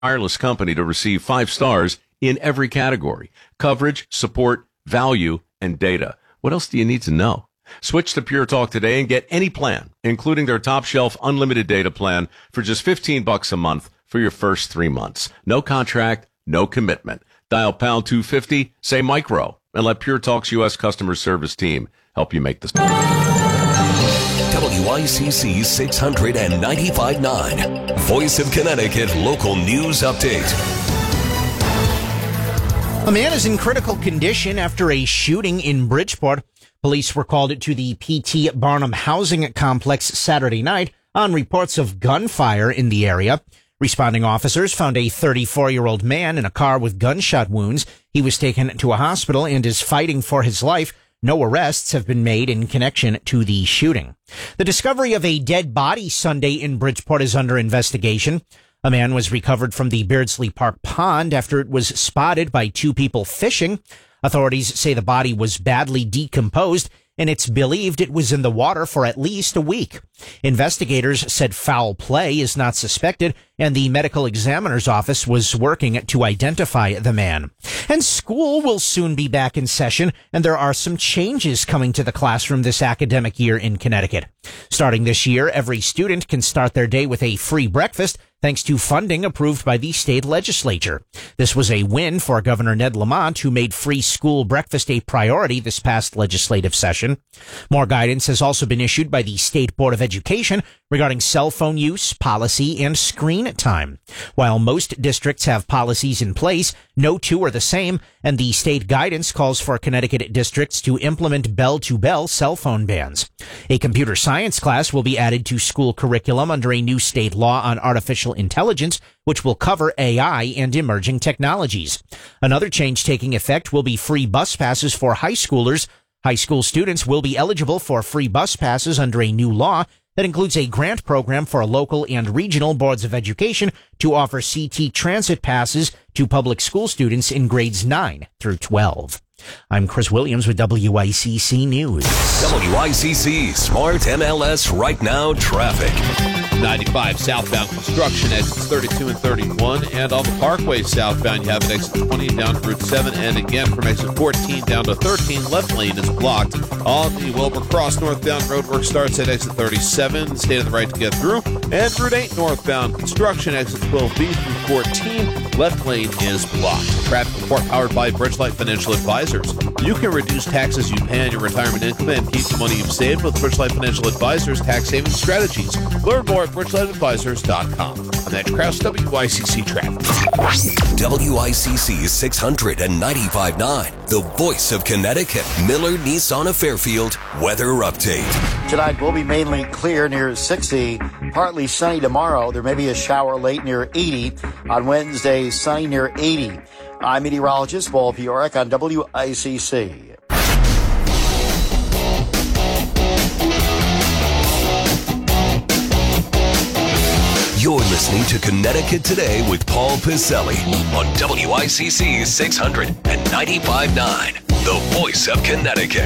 wireless company to receive 5 stars in every category: coverage, support, value, and data. What else do you need to know? Switch to Pure Talk today and get any plan, including their top shelf unlimited data plan for just $15 a month for your first 3 months. No contract, no commitment. Dial pound 250, say micro, and let Pure Talk's U.S. customer service team help you make this. WICC 695.9, Voice of Connecticut Local News Update. A man is in critical condition after a shooting in Bridgeport. Police were called to the P.T. Barnum housing complex Saturday night on reports of gunfire in the area. Responding officers found a 34-year-old man in a car with gunshot wounds. He was taken to a hospital and is fighting for his life. No arrests have been made in connection to the shooting. The discovery of a dead body Sunday in Bridgeport is under investigation. A man was recovered from the Beardsley Park pond after it was spotted by 2 people fishing. Authorities say the body was badly decomposed, and it's believed it was in the water for at least a week. Investigators said foul play is not suspected, and the medical examiner's office was working to identify the man. And school will soon be back in session, and there are some changes coming to the classroom this academic year in Connecticut. Starting this year, every student can start their day with a free breakfast, thanks to funding approved by the state legislature. This was a win for Governor Ned Lamont, who made free school breakfast a priority this past legislative session. More guidance has also been issued by the State Board of Education regarding cell phone use, policy, and screen time. While most districts have policies in place, no 2 are the same, and the state guidance calls for Connecticut districts to implement bell-to-bell cell phone bans. A computer science class will be added to school curriculum under a new state law on artificial intelligence, which will cover AI and emerging technologies. Another change taking effect will be free bus passes for high schoolers. High school students will be eligible for free bus passes under a new law that includes a grant program for local and regional boards of education to offer CT transit passes to public school students in grades 9 through 12. I'm Chris Williams with WICC News. WICC Smart MLS Right Now Traffic. 95 southbound construction, exits 32 and 31, and on the Parkway southbound, you have an exit 20 down to Route 7, and again from exit 14 down to 13, left lane is blocked. On the Wilbur Cross northbound, roadwork starts at exit 37, stay to the right to get through, and Route 8 northbound construction, exit 12B through 14, left lane is blocked. Traffic report powered by Bridgelight Financial Advisors. You can reduce taxes you pay on your retirement income and keep the money you've saved with Bridgelight Financial Advisors tax saving strategies. Learn more at BridgelightAdvisors.com. I'm Ed Krause, WICC Traffic. WICC 695.9, the voice of Connecticut. Miller Nissan of Fairfield weather update. Tonight will be mainly clear near 60, partly sunny tomorrow. There may be a shower late near 80. On Wednesday, sunny near 80. I'm meteorologist Paul Piorek on WICC. You're listening to Connecticut Today with Paul Piselli on WICC 695.9, the voice of Connecticut.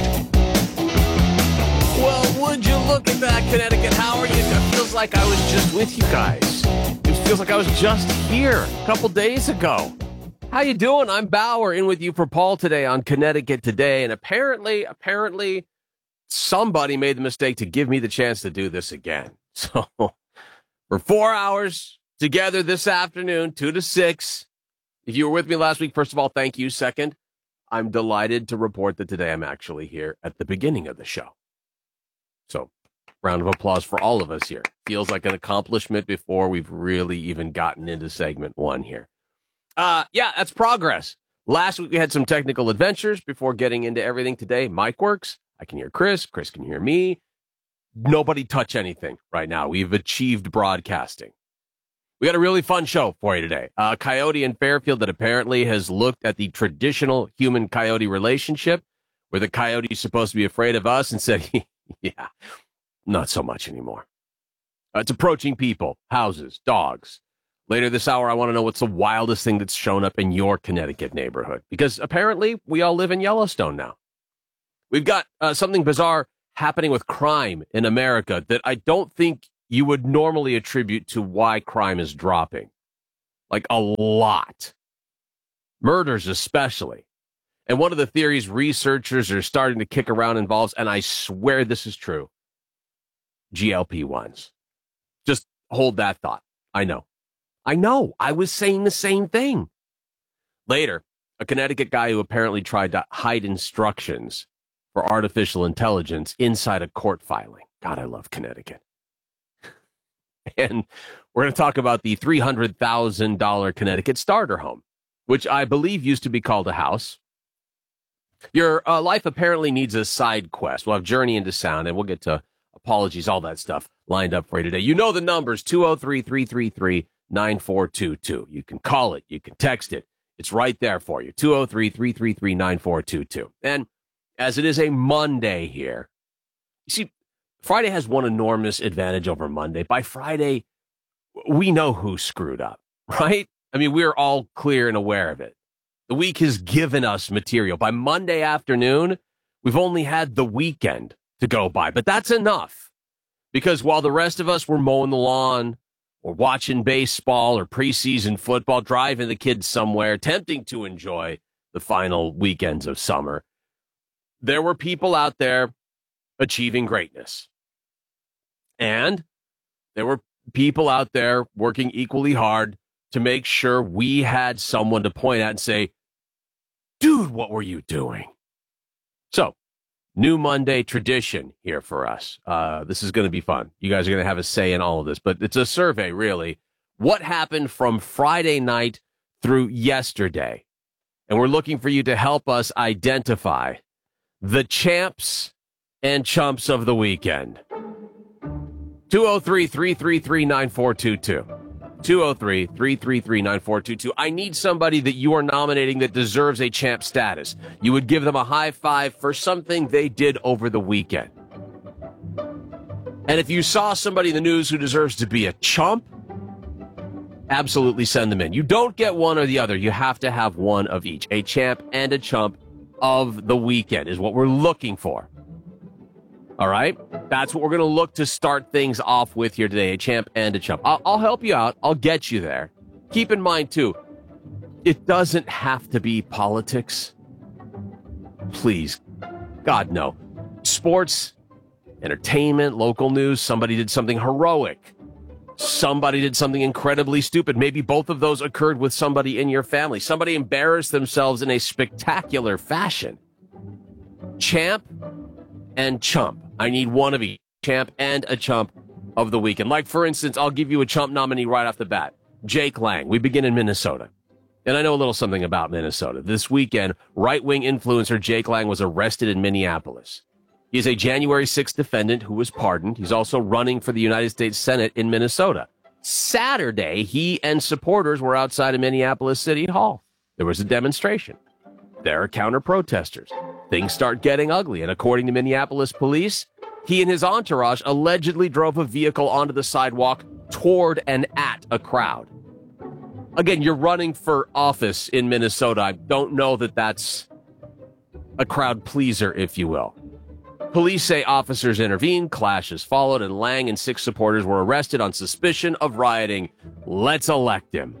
Well, would you look at that, Connecticut? How are you? It feels like I was just with you guys. It feels like I was just here a couple days ago. How you doing? I'm Bauer, in with you for Paul today on Connecticut Today, and apparently, somebody made the mistake to give me the chance to do this again. So, for 4 hours together this afternoon, 2 to 6. If you were with me last week, first of all, thank you. Second, I'm delighted to report that today I'm actually here at the beginning of the show. So, round of applause for all of us here. Feels like an accomplishment before we've really even gotten into segment 1 here. Yeah, that's progress. Last week we had some technical adventures before getting into everything today. Mic works. I can hear Chris. Chris can hear me. Nobody touch anything right now. We've achieved broadcasting. We got a really fun show for you today. Coyote in Fairfield that apparently has looked at the traditional human-coyote relationship, where the coyote is supposed to be afraid of us and said, yeah, not so much anymore. It's approaching people, houses, dogs. Later this hour, I want to know what's the wildest thing that's shown up in your Connecticut neighborhood, because apparently we all live in Yellowstone now. We've got something bizarre happening with crime in America that I don't think you would normally attribute to why crime is dropping. Like a lot. Murders especially. And one of the theories researchers are starting to kick around involves, and I swear this is true, GLP-1s. Just hold that thought. I know. I was saying the same thing. Later, a Connecticut guy who apparently tried to hide instructions for artificial intelligence inside a court filing. God, I love Connecticut. And we're going to talk about the $300,000 Connecticut starter home, which I believe used to be called a house. Your life apparently needs a side quest. We'll have Journey into Sound, and we'll get to apologies, all that stuff lined up for you today. You know the numbers, 203-333-9422. You can call it. You can text it. It's right there for you, 203-333-9422. And as it is a Monday here, you see, Friday has one enormous advantage over Monday. By Friday, we know who screwed up, right? I mean, we're all clear and aware of it. The week has given us material. By Monday afternoon, we've only had the weekend to go by, but that's enough. Because while the rest of us were mowing the lawn or watching baseball or preseason football, driving the kids somewhere, attempting to enjoy the final weekends of summer, there were people out there achieving greatness. And there were people out there working equally hard to make sure we had someone to point at and say, dude, what were you doing? So, new Monday tradition here for us. This is going to be fun. You guys are going to have a say in all of this, but it's a survey, really. What happened from Friday night through yesterday? And we're looking for you to help us identify the champs and chumps of the weekend. 203-333-9422. 203-333-9422. I need somebody that you are nominating that deserves a champ status. You would give them a high five for something they did over the weekend. And if you saw somebody in the news who deserves to be a chump, absolutely send them in. You don't get one or the other. You have to have one of each. A champ and a chump of the weekend is what we're looking for. All right? That's what we're going to look to start things off with here today, a champ and a chump. I'll help you out. I'll get you there. Keep in mind, too, it doesn't have to be politics. Please. God, no. Sports, entertainment, local news, somebody did something heroic. Somebody did something incredibly stupid. Maybe both of those occurred with somebody in your family. Somebody embarrassed themselves in a spectacular fashion. Champ and chump. I need one of each, champ and a chump of the weekend. Like, for instance, I'll give you a chump nominee right off the bat. Jake Lang. We begin in Minnesota. And I know a little something about Minnesota. This weekend, right-wing influencer Jake Lang was arrested in Minneapolis. He is a January 6th defendant who was pardoned. He's also running for the United States Senate in Minnesota. Saturday, he and supporters were outside of Minneapolis City Hall. There was a demonstration. There are counter-protesters. Things start getting ugly, and according to Minneapolis police, he and his entourage allegedly drove a vehicle onto the sidewalk toward and at a crowd. Again, you're running for office in Minnesota. I don't know that that's a crowd pleaser, if you will. Police say officers intervened, clashes followed, and Lang and 6 supporters were arrested on suspicion of rioting. Let's elect him.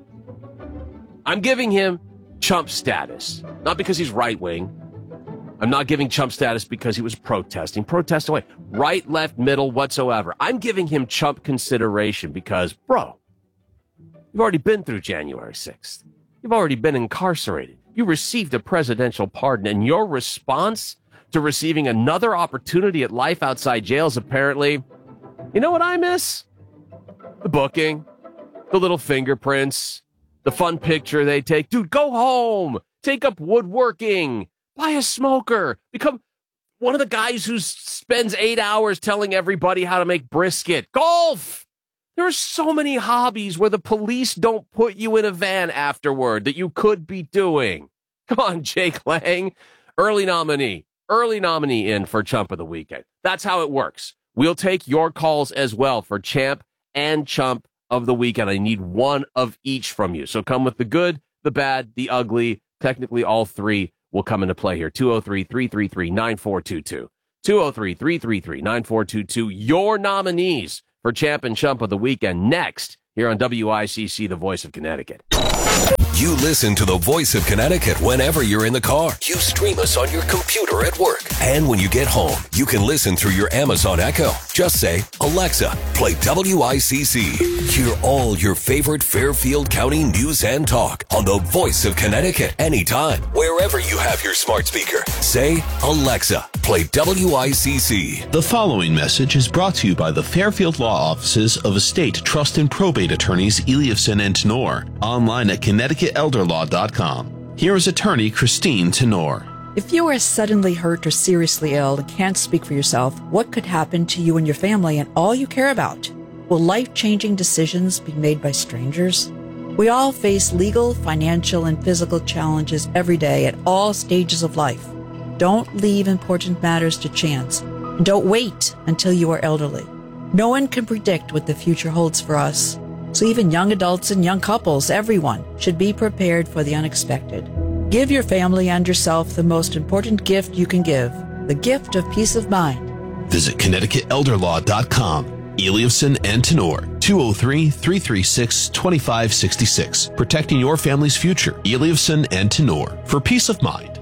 I'm giving him chump status, not because he's right-wing. I'm not giving chump status because he was protesting. Protest away. Right, left, middle, whatsoever. I'm giving him chump consideration because, bro, you've already been through January 6th. You've already been incarcerated. You received a presidential pardon, and your response to receiving another opportunity at life outside jail is apparently, you know what I miss? The booking, the little fingerprints, the fun picture they take. Dude, go home. Take up woodworking. Buy a smoker. Become one of the guys who spends 8 hours telling everybody how to make brisket. Golf. There are so many hobbies where the police don't put you in a van afterward that you could be doing. Come on, Jake Lang. Early nominee in for Chump of the Weekend. That's how it works. We'll take your calls as well for Champ and Chump of the Weekend. I need one of each from you. So come with the good, the bad, the ugly. Technically, all three will come into play here. 203-333-9422. 203-333-9422. Your nominees for Champ and Chump of the Weekend next here on WICC, the voice of Connecticut. You listen to the voice of Connecticut whenever you're in the car. You stream us on your computer at work. And when you get home, you can listen through your Amazon Echo. Just say, Alexa, play WICC. Hear all your favorite Fairfield County news and talk on the voice of Connecticut anytime, wherever you have your smart speaker. Say, Alexa, play WICC. The following message is brought to you by the Fairfield Law Offices of Estate, Trust, and Probate Attorneys Eliafson and Tenor, online at ConnecticutElderLaw.com. Here is attorney Christine Tenor. If you are suddenly hurt or seriously ill and can't speak for yourself, what could happen to you and your family and all you care about? Will life-changing decisions be made by strangers? We all face legal, financial, and physical challenges every day at all stages of life. Don't leave important matters to chance, and don't wait until you are elderly. No one can predict what the future holds for us. So even young adults and young couples, everyone, should be prepared for the unexpected. Give your family and yourself the most important gift you can give, the gift of peace of mind. Visit ConnecticutElderLaw.com. Eliafson and Tenor, 203-336-2566. Protecting your family's future. Eliafson and Tenor, for peace of mind.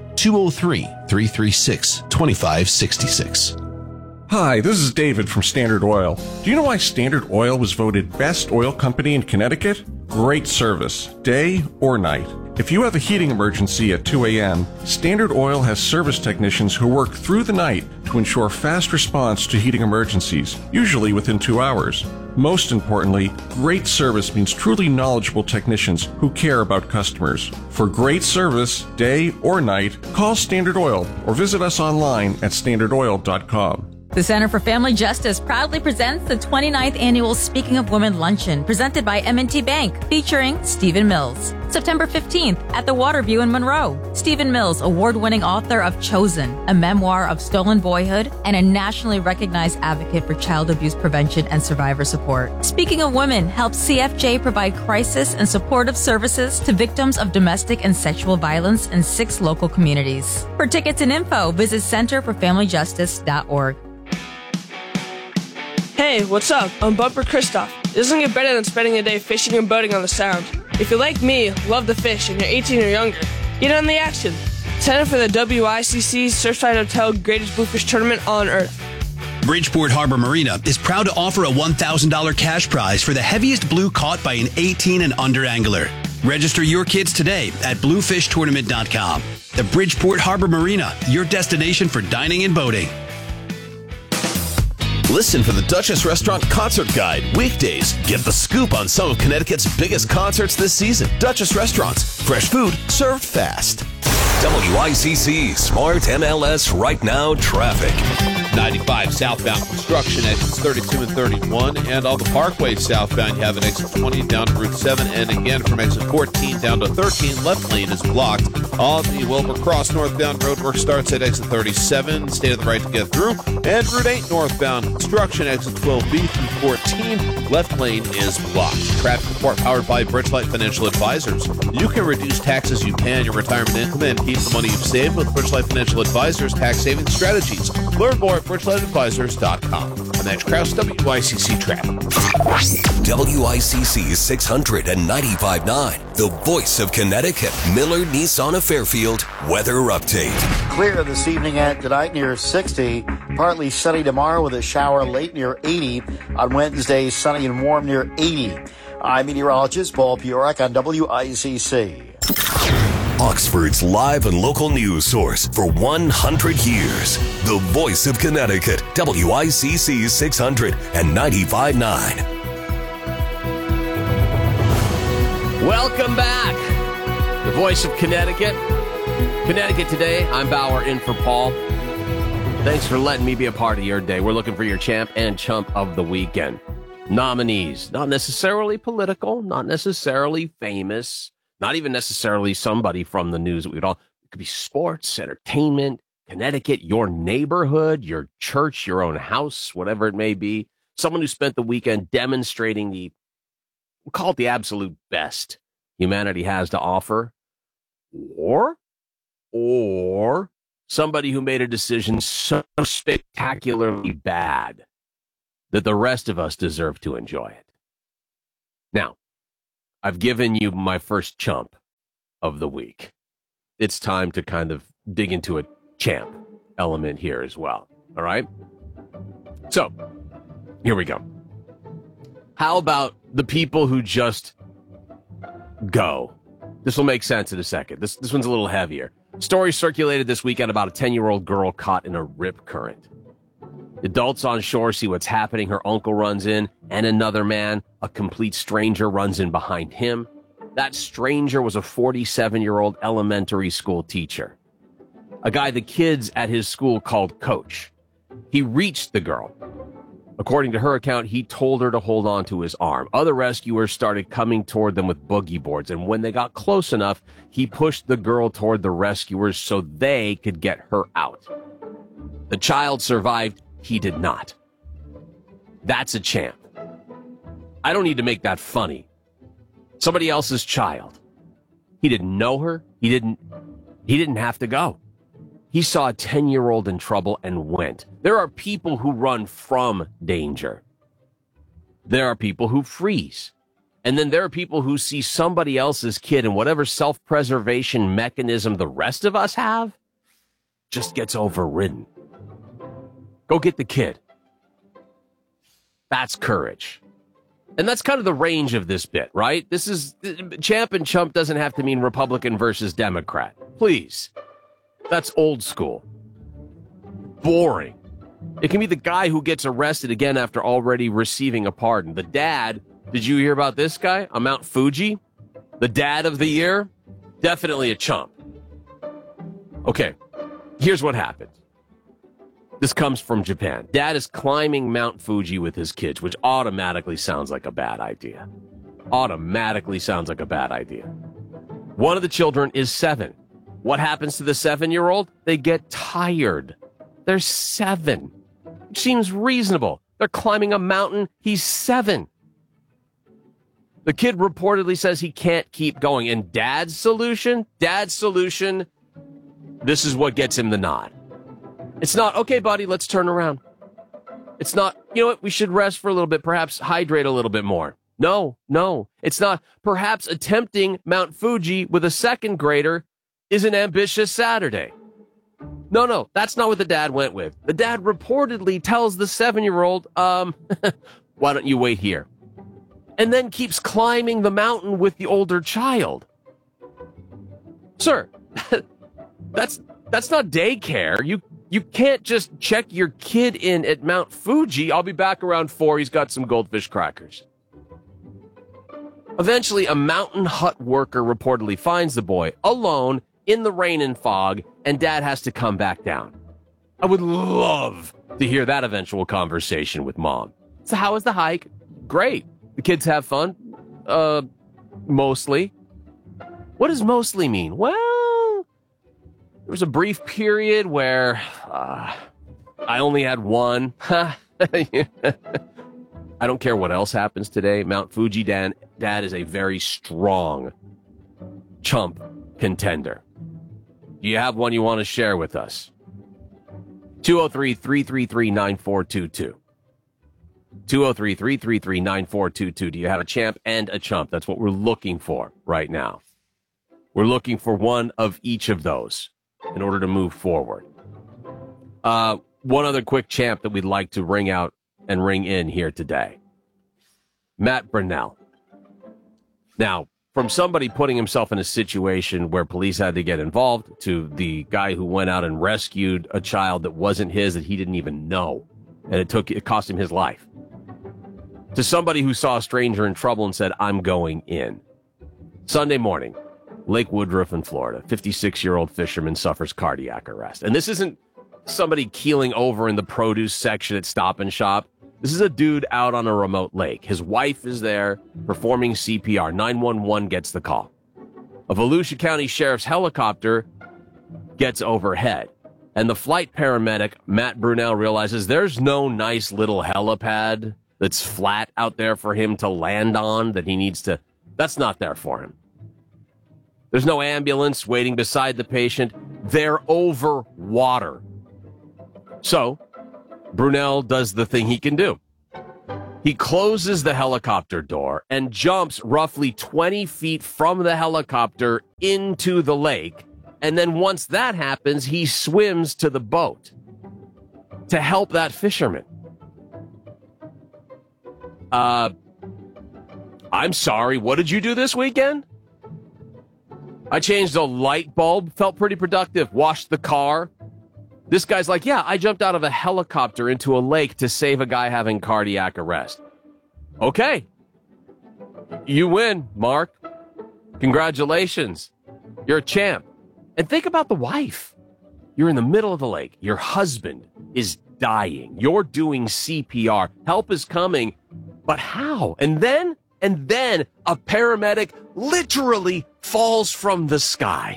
203-336-2566. Hi, this is David from Standard Oil. Do you know why Standard Oil was voted best oil company in Connecticut? Great service, day or night. If you have a heating emergency at 2 a.m., Standard Oil has service technicians who work through the night to ensure fast response to heating emergencies, usually within 2 hours. Most importantly, great service means truly knowledgeable technicians who care about customers. For great service, day or night, call Standard Oil or visit us online at standardoil.com. The Center for Family Justice proudly presents the 29th Annual Speaking of Women Luncheon, presented by M&T Bank, featuring Stephen Mills. September 15th at the Waterview in Monroe. Stephen Mills, award-winning author of Chosen, a memoir of stolen boyhood, and a nationally recognized advocate for child abuse prevention and survivor support. Speaking of Women helps CFJ provide crisis and supportive services to victims of domestic and sexual violence in 6 local communities. For tickets and info, visit centerforfamilyjustice.org. Hey, what's up? I'm Bumper Christoph. It doesn't get better than spending a day fishing and boating on the Sound. If you're like me, love the fish, and you're 18 or younger, get on the action. Sign up for the WICC Surfside Hotel Greatest Bluefish Tournament on Earth. Bridgeport Harbor Marina is proud to offer a $1,000 cash prize for the heaviest blue caught by an 18 and under angler. Register your kids today at bluefishtournament.com. The Bridgeport Harbor Marina, your destination for dining and boating. Listen for the Duchess Restaurant Concert Guide weekdays. Get the scoop on some of Connecticut's biggest concerts this season. Duchess Restaurants, fresh food served fast. WICC Smart MLS Right Now Traffic. 95 southbound construction, exits 32 and 31, and on the Parkway southbound, you have an exit 20 down to Route 7, and again from exit 14 down to 13, left lane is blocked. On the Wilbur Cross northbound, roadwork starts at exit 37, stay to the right to get through, and Route 8 northbound construction, exit 12B through 14, left lane is blocked. Traffic report powered by Bridgelight Financial Advisors. You can reduce taxes you pay on your retirement income and keep the money you've saved with Bridgelight Financial Advisors tax saving strategies. Learn more at BridgelightAdvisors.com. I'm Edge Krause, WICC Traffic. WICC 695.9, the voice of Connecticut. Miller Nissan of Fairfield weather update. Clear this evening and tonight near 60. Partly sunny tomorrow with a shower late near 80. On Wednesday, sunny and warm near 80. I'm meteorologist Paul Piorek on WICC. Oxford's live and local news source for 100 years. The voice of Connecticut, WICC 695.9. Welcome back. The voice of Connecticut. Connecticut Today. I'm Bauer in for Paul. Thanks for letting me be a part of your day. We're looking for your champ and chump of the weekend. Nominees. Not necessarily political, not necessarily famous, not even necessarily somebody from the news that we'd all. It could be sports, entertainment, Connecticut, your neighborhood, your church, your own house, whatever it may be. Someone who spent the weekend demonstrating we'll call it the absolute best humanity has to offer. Or somebody who made a decision so spectacularly bad that the rest of us deserve to enjoy it. Now, I've given you my first chump of the week. It's time to kind of dig into a champ element here as well. All right? So, here we go. How about the people who just go? This will make sense in a second. This one's a little heavier. Story circulated this weekend about a 10-year-old girl caught in a rip current. Adults on shore see what's happening. Her uncle runs in, and another man, a complete stranger, runs in behind him. That stranger was a 47-year-old elementary school teacher, a guy the kids at his school called Coach. He reached the girl. According to her account, he told her to hold on to his arm. Other rescuers started coming toward them with boogie boards, and when they got close enough, he pushed the girl toward the rescuers so they could get her out. The child survived. He did not. That's a champ. I don't need to make that funny. Somebody else's child. He didn't know her. He didn't have to go. He saw a 10-year-old in trouble and went. There are people who run from danger. There are people who freeze. And then there are people who see somebody else's kid and whatever self-preservation mechanism the rest of us have just gets overridden. Go get the kid. That's courage. And that's kind of the range of this bit, right? This is, champ and chump doesn't have to mean Republican versus Democrat. Please. That's old school. Boring. It can be the guy who gets arrested again after already receiving a pardon. The dad, did you hear about this guy on Mount Fuji? The dad of the year? Definitely a chump. Okay, here's what happened. This comes from Japan. Dad is climbing Mount Fuji with his kids, which automatically sounds like a bad idea. Automatically sounds like a bad idea. One of the children is 7. What happens to the 7-year-old? They get tired. They're 7. Which seems reasonable. They're climbing a mountain. He's 7. The kid reportedly says he can't keep going. And Dad's solution, this is what gets him the nod. It's not, okay, buddy, let's turn around. It's not, you know what, we should rest for a little bit, perhaps hydrate a little bit more. No. It's not, perhaps attempting Mount Fuji with a 2nd grader is an ambitious Saturday. No, that's not what the dad went with. The dad reportedly tells the 7-year-old, why don't you wait here? And then keeps climbing the mountain with the older child. Sir, that's not daycare. You can't just check your kid in at Mount Fuji. I'll be back around 4. He's got some goldfish crackers. Eventually, a mountain hut worker reportedly finds the boy alone in the rain and fog, and Dad has to come back down. I would love to hear that eventual conversation with Mom. So how was the hike? Great. The kids have fun? Mostly. What does mostly mean? Well, there was a brief period where I only had one. I don't care what else happens today. Mount Fuji Dad is a very strong chump contender. Do you have one you want to share with us? 203-333-9422. 203-333-9422. Do you have a champ and a chump? That's what we're looking for right now. We're looking for one of each of those in order to move forward. One other quick champ that we'd like to ring out and ring in here today. Matt Brunell. Now, from somebody putting himself in a situation where police had to get involved, to the guy who went out and rescued a child that wasn't his, that he didn't even know, and it cost him his life, to somebody who saw a stranger in trouble and said, I'm going in. Sunday morning, Lake Woodruff in Florida, 56-year-old fisherman suffers cardiac arrest. And this isn't somebody keeling over in the produce section at Stop and Shop. This is a dude out on a remote lake. His wife is there performing CPR. 911 gets the call. A Volusia County Sheriff's helicopter gets overhead. And the flight paramedic, Matt Brunell, realizes there's no nice little helipad that's flat out there for him to land on that he needs to. That's not there for him. There's no ambulance waiting beside the patient. They're over water. So, Brunell does the thing he can do. He closes the helicopter door and jumps roughly 20 feet from the helicopter into the lake. And then once that happens, he swims to the boat to help that fisherman. I'm sorry, what did you do this weekend? I changed a light bulb, felt pretty productive, washed the car. This guy's like, yeah, I jumped out of a helicopter into a lake to save a guy having cardiac arrest. Okay. You win, Mark. Congratulations. You're a champ. And think about the wife. You're in the middle of the lake. Your husband is dying. You're doing CPR. Help is coming. But how? And then a paramedic literally falls from the sky.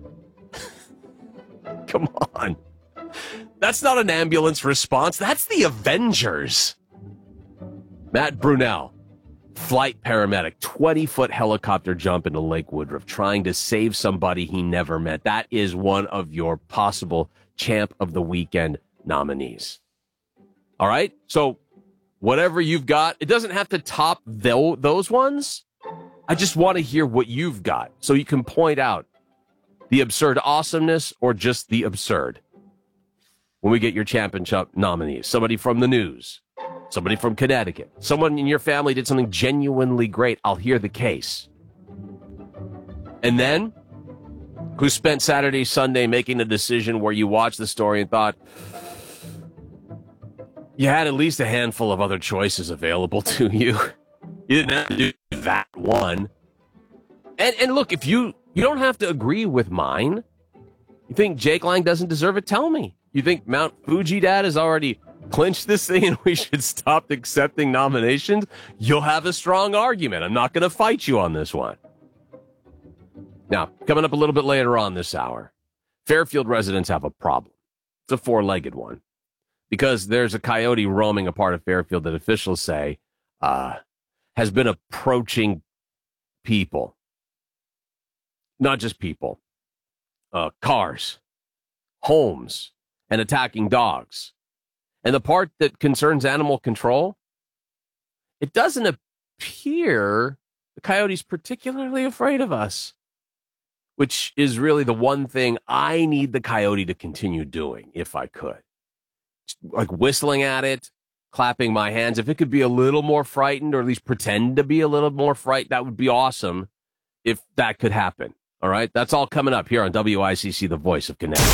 Come on. That's not an ambulance response. That's the Avengers. Matt Brunel, flight paramedic, 20-foot helicopter jump into Lake Woodruff, trying to save somebody he never met. That is one of your possible Champ of the Weekend nominees. All right? So whatever you've got, it doesn't have to top those ones. I just want to hear what you've got so you can point out the absurd awesomeness or just the absurd when we get your championship nominees. Somebody from the news, somebody from Connecticut, someone in your family did something genuinely great. I'll hear the case. And then, who spent Saturday, Sunday making a decision where you watched the story and thought, you had at least a handful of other choices available to you. You didn't have to do that one. And look, if you don't have to agree with mine. You think Jake Lang doesn't deserve it? Tell me. You think Mount Fuji Dad has already clinched this thing and we should stop accepting nominations? You'll have a strong argument. I'm not going to fight you on this one. Now, coming up a little bit later on this hour, Fairfield residents have a problem. It's a four-legged one. Because there's a coyote roaming a part of Fairfield that officials say has been approaching people. Not just people. Cars, homes, and attacking dogs. And the part that concerns animal control, it doesn't appear the coyote's particularly afraid of us, which is really the one thing I need the coyote to continue doing, if I could. Like whistling at it, clapping my hands. If it could be a little more frightened, or at least pretend to be a little more frightened, that would be awesome if that could happen. All right, that's all coming up here on WICC, the voice of Connecticut.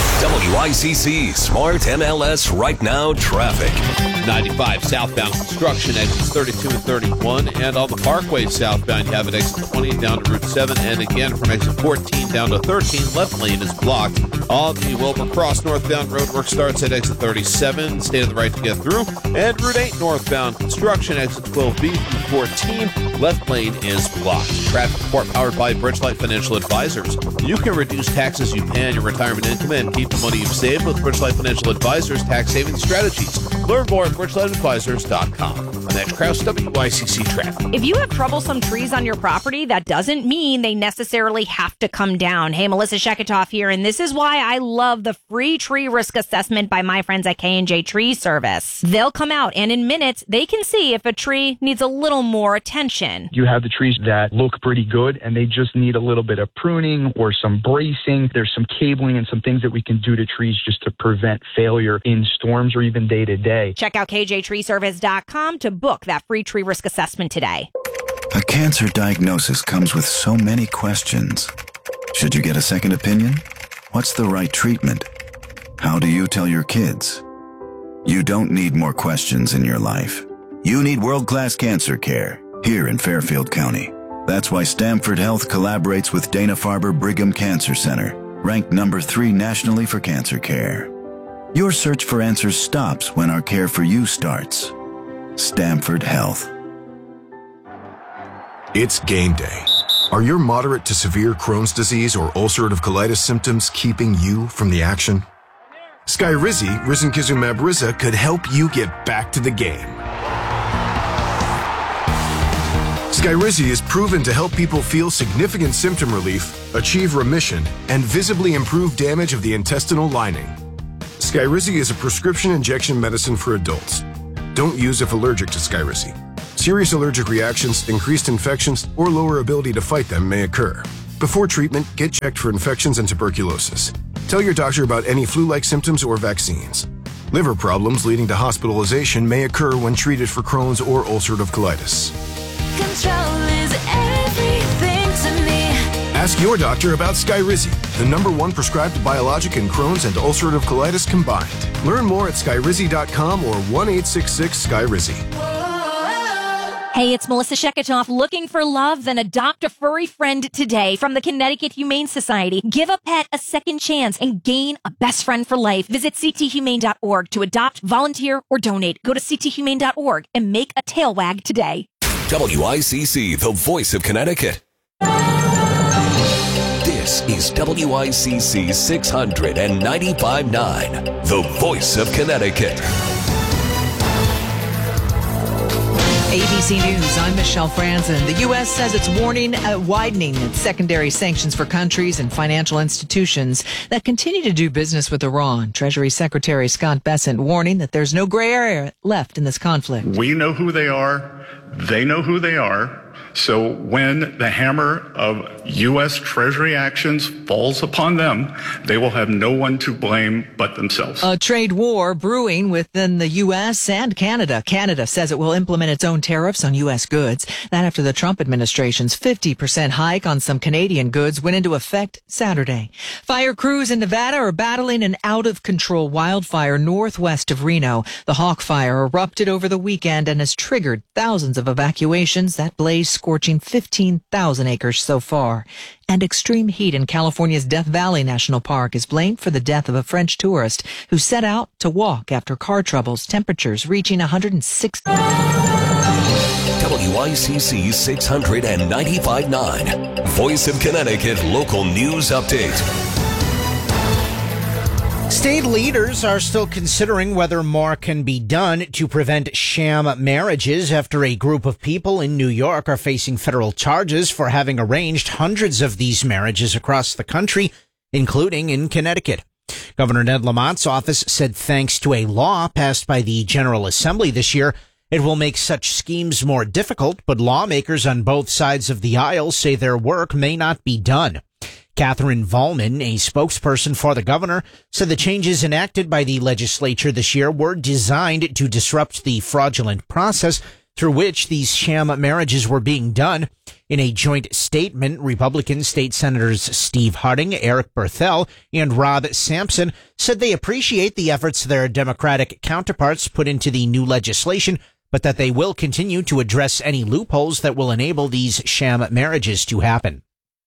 WICC Smart MLS Right Now Traffic. 95 southbound construction, exits 32 and 31. And on the Parkway southbound, you have an exit 20 down to Route 7. And again, from exit 14 down to 13, left lane is blocked. On the Wilbur Cross northbound, roadwork starts at exit 37. Stay on the right to get through. And Route 8 northbound construction, exit 12B through 14. Left lane is blocked. Traffic report powered by Bridgelight Financial Advisors. You can reduce taxes you pay on your retirement income and keep the money you've saved with Bridgelight Financial Advisors tax saving strategies. Learn more at BridgelightAdvisors.com. I'm Matt Krause, WICC Traffic. If you have troublesome trees on your property, that doesn't mean they necessarily have to come down. Hey, Melissa Sheketoff here, and this is why I love the free tree risk assessment by my friends at K&J Tree Service. They'll come out, and in minutes, they can see if a tree needs a little more attention. You have the trees that look pretty good, and they just need a little bit of pruning or some bracing. There's some cabling and some things that we can do to trees just to prevent failure in storms or even day to day. Check out kjtreeservice.com to book that free tree risk assessment today. A cancer diagnosis comes with so many questions. Should you get a second opinion? What's the right treatment? How do you tell your kids? You don't need more questions in your life. You need world-class cancer care here in Fairfield County. That's why Stamford Health collaborates with Dana-Farber Brigham Cancer Center, ranked number 3 nationally for cancer care. Your search for answers stops when our care for you starts. Stamford Health. It's game day. Are your moderate to severe Crohn's disease or ulcerative colitis symptoms keeping you from the action? Skyrizi, risankizumab Riza, could help you get back to the game. Skyrizi is proven to help people feel significant symptom relief, achieve remission, and visibly improve damage of the intestinal lining. Skyrizi is a prescription injection medicine for adults. Don't use if allergic to Skyrizi. Serious allergic reactions, increased infections, or lower ability to fight them may occur. Before treatment, get checked for infections and tuberculosis. Tell your doctor about any flu-like symptoms or vaccines. Liver problems leading to hospitalization may occur when treated for Crohn's or ulcerative colitis. Control is everything to me. Ask your doctor about Skyrizi, the #1 prescribed biologic in Crohn's and ulcerative colitis combined. Learn more at skyrizi.com or 1-866-SKYRIZI. Hey, it's Melissa Sheketoff. Looking for love? Then adopt a furry friend today from the Connecticut Humane Society. Give a pet a second chance and gain a best friend for life. Visit cthumane.org to adopt, volunteer, or donate. Go to cthumane.org and make a tail wag today. WICC, the voice of Connecticut. This is WICC 695.9, the voice of Connecticut. ABC News, I'm Michelle Franzen. The U.S. says it's widening its secondary sanctions for countries and financial institutions that continue to do business with Iran. Treasury Secretary Scott Bessent warning that there's no gray area left in this conflict. We know who they are. They know who they are. So when the hammer of U.S. Treasury actions falls upon them, they will have no one to blame but themselves. A trade war brewing within the U.S. and Canada. Canada says it will implement its own tariffs on U.S. goods. That after the Trump administration's 50% hike on some Canadian goods went into effect Saturday. Fire crews in Nevada are battling an out-of-control wildfire northwest of Reno. The Hawk Fire erupted over the weekend and has triggered thousands of evacuations. That blaze scorching 15,000 acres so far. And extreme heat in California's Death Valley National Park is blamed for the death of a French tourist who set out to walk after car troubles, temperatures reaching 106. WICC 695.9, Voice of Connecticut Local News Update. State leaders are still considering whether more can be done to prevent sham marriages after a group of people in New York are facing federal charges for having arranged hundreds of these marriages across the country, including in Connecticut. Governor Ned Lamont's office said thanks to a law passed by the General Assembly this year, it will make such schemes more difficult, but lawmakers on both sides of the aisle say their work may not be done. Catherine Vollman, a spokesperson for the governor, said the changes enacted by the legislature this year were designed to disrupt the fraudulent process through which these sham marriages were being done. In a joint statement, Republican State Senators Steve Harding, Eric Berthel, and Rob Sampson said they appreciate the efforts their Democratic counterparts put into the new legislation, but that they will continue to address any loopholes that will enable these sham marriages to happen.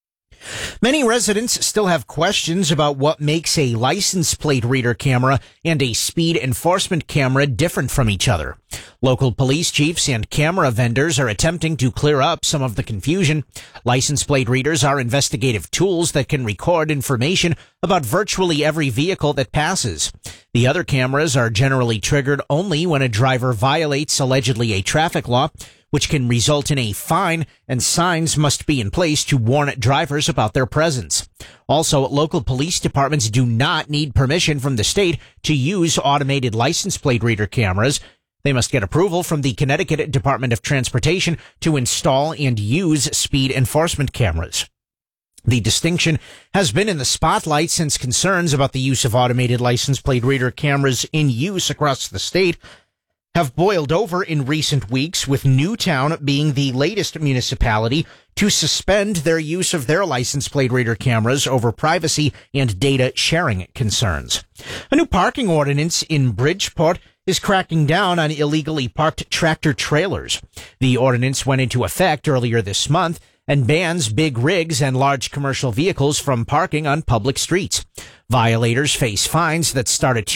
Many residents still have questions about what makes a license plate reader camera and a speed enforcement camera different from each other. Local police chiefs and camera vendors are attempting to clear up some of the confusion. License plate readers are investigative tools that can record information about virtually every vehicle that passes. The other cameras are generally triggered only when a driver violates allegedly a traffic law, which can result in a fine, and signs must be in place to warn drivers about their presence. Also, local police departments do not need permission from the state to use automated license plate reader cameras. They must get approval from the Connecticut Department of Transportation to install and use speed enforcement cameras. The distinction has been in the spotlight since concerns about the use of automated license plate reader cameras in use across the state have boiled over in recent weeks, with Newtown being the latest municipality to suspend their use of their license plate reader cameras over privacy and data sharing concerns. A new parking ordinance in Bridgeport is cracking down on illegally parked tractor trailers. The ordinance went into effect earlier this month and bans big rigs and large commercial vehicles from parking on public streets. Violators face fines that start at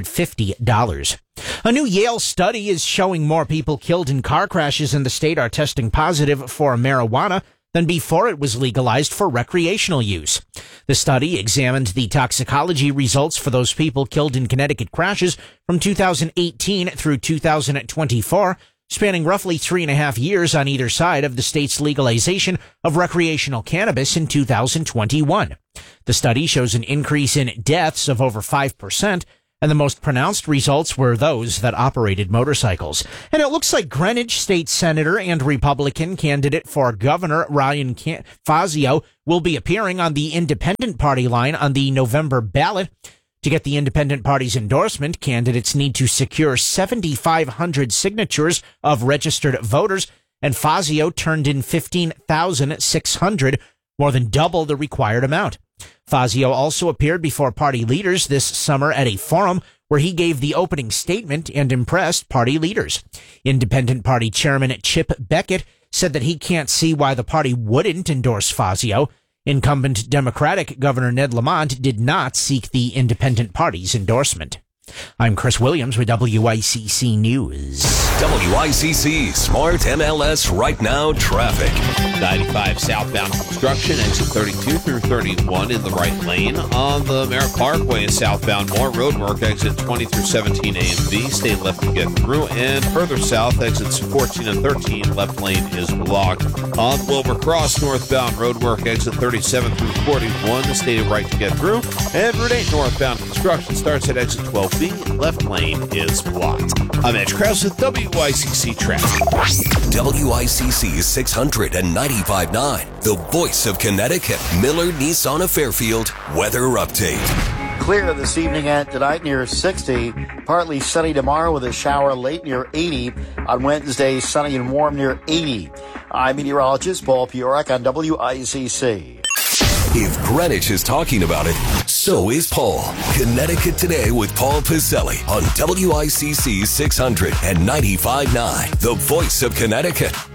$250. A new Yale study is showing more people killed in car crashes in the state are testing positive for marijuana than before it was legalized for recreational use. The study examined the toxicology results for those people killed in Connecticut crashes from 2018 through 2024, spanning roughly 3.5 years on either side of the state's legalization of recreational cannabis in 2021. The study shows an increase in deaths of over 5% And the most pronounced results were those that operated motorcycles. And it looks like Greenwich State Senator and Republican candidate for governor Ryan Fazio will be appearing on the Independent Party line on the November ballot. To get the Independent Party's endorsement, candidates need to secure 7,500 signatures of registered voters, and Fazio turned in 15,600, more than double the required amount. Fazio also appeared before party leaders this summer at a forum where he gave the opening statement and impressed party leaders. Independent Party Chairman Chip Beckett said that he can't see why the party wouldn't endorse Fazio. Incumbent Democratic Governor Ned Lamont did not seek the Independent Party's endorsement. I'm Chris Williams with WICC News. WICC Smart MLS Right Now Traffic. 95 southbound construction, exit 32 through 31 in the right lane. On the Merritt Parkway southbound, more roadwork, exit 20 through 17 A and B. Stay left to get through. And further south, exits 14 and 13, left lane is blocked. On Wilbur Cross northbound, roadwork, exit 37 through 41. Stay right to get through. And Route 8 northbound construction starts at exit 12B. Left lane is blocked. I'm Edge Krause with WICC Traffic. WICC 695.9, the voice of Connecticut. Miller Nissan of Fairfield weather update. Clear this evening and tonight near 60. Partly sunny tomorrow with a shower late near 80. On Wednesday, sunny and warm near 80. I'm meteorologist Paul Piorek on WICC. If Greenwich is talking about it, so is Paul. Connecticut Today with Paul Piselli on WICC 695.9, the voice of Connecticut.